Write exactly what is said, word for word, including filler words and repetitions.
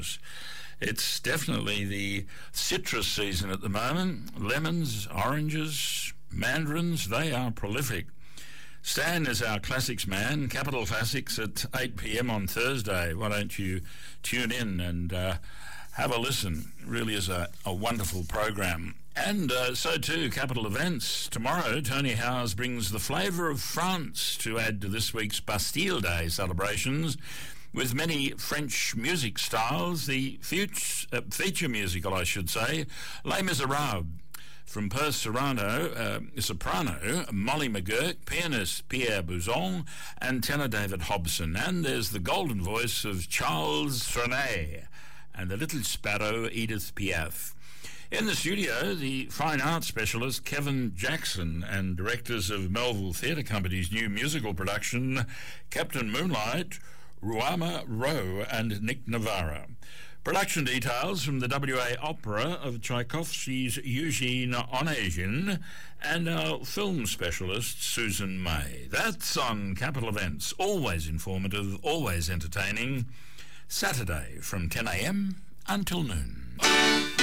It's definitely the citrus season at the moment. Lemons, oranges, mandarins, they are prolific. Stan is our classics man, Capital Classics at eight p.m. on Thursday. Why don't you tune in and uh, have a listen? It really is a, a wonderful program. And uh, so too, Capital Events. Tomorrow, Tony Howes brings the flavour of France to add to this week's Bastille Day celebrations. With many French music styles, the feature, uh, feature musical, I should say, Les Miserables. From Perth Serrano, uh, soprano Molly McGurk, pianist Pierre Bouzon, and tenor David Hobson. And there's the golden voice of Charles Trenet and the little sparrow Edith Piaf. In the studio, the fine arts specialist Kevin Jackson and directors of Melville Theatre Company's new musical production, Captain Moonlight, Ruama Rowe and Nick Navarra. Production details from the W A Opera of Tchaikovsky's Eugene Onegin and our film specialist Susan May. That's on Capital Events. Always informative, always entertaining. Saturday from ten a.m. until noon.